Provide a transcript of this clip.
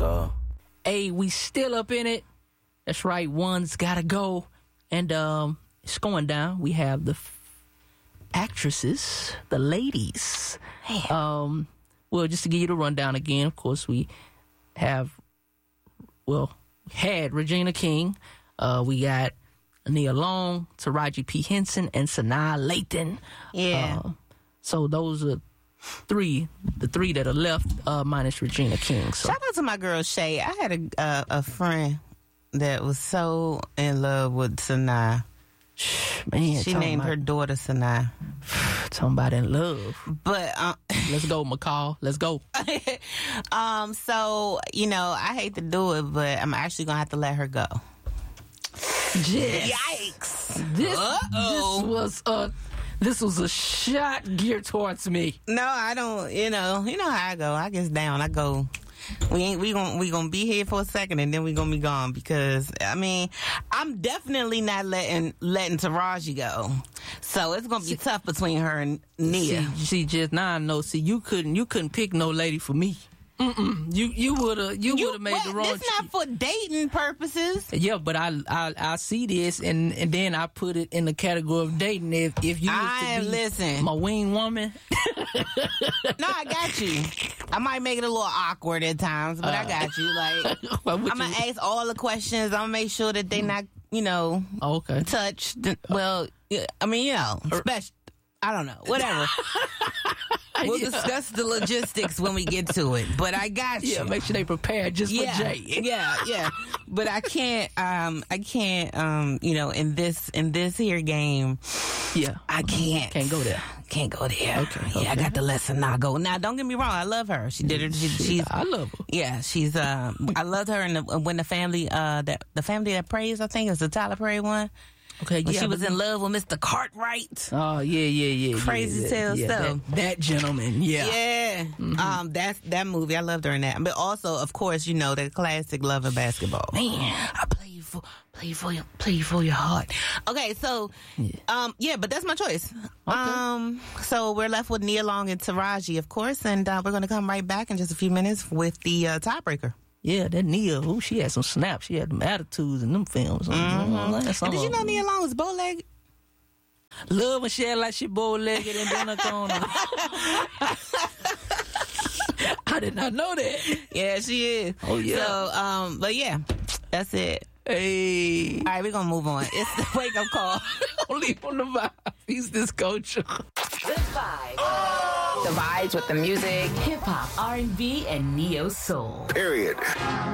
call. Hey, we still up in it. That's right. One's gotta go. And it's going down. We have the actresses, the ladies. Well, just to give you the rundown again, of course, we had Regina King. We got Nia Long, Taraji P. Henson, and Sanaa Lathan. Yeah. So those are the three that are left, minus Regina King. So. Shout out to my girl Shay. I had a friend that was so in love with Sanaa. Man, she named her daughter Sanaa. Talking about in love. But let's go, McCall. Let's go. So, I hate to do it, but I'm actually gonna have to let her go. Yes. Yikes. This was a shot geared towards me. No, I don't. You know how I go. I get down. I go. We gonna be here for a second and then we gonna be gone, because I'm definitely not letting Taraji go. So it's gonna be tough between her and Nia. See, just now I know. See, you couldn't pick no lady for me. You would have made the wrong. It's not for dating purposes. Yeah, but I see this and then I put it in the category of dating. If you listen, my wing woman. No, I got you. I might make it a little awkward at times, but I got you. Like, I'm gonna ask all the questions. I'm gonna make sure that they not, okay, touched. Well, special. I don't know. Whatever. We'll discuss the logistics when we get to it. But I got you. Yeah, make sure they prepared just for Jay. Yeah. But I can't, in this here game. Yeah. I can't. Can't go there. Can't go there. Okay. Yeah, I got the lesson now. Go. Now, don't get me wrong. I love her. She did her. She's. I love her. Yeah, she's. I loved her when the family. The family that prays. I think it's the Tyler Perry one. Okay, when she was in love with Mr. Cartwright. Oh, yeah. Crazy tale stuff. That gentleman, yeah. Yeah. Mm-hmm. That movie, I loved her in that. But also, of course, the classic Love and Basketball. Man, I play for your heart. Okay, so, but that's my choice. Okay. So we're left with Nia Long and Taraji, of course, and we're going to come right back in just a few minutes with the tiebreaker. Yeah, that Nia, she had some snaps. She had them attitudes in them films. Mm-hmm. And did you know Nia Long was bow-legged? Love when she had like she bow-legged and then I did not know that. Yeah, she is. Oh, yeah. So, but yeah, that's it. Hey. All right, we're going to move on. It's the wake-up call. Only on the vibe. He's this culture. Good vibes. Oh! The vibes with the music, hip-hop, R&B, and neo-soul. Period.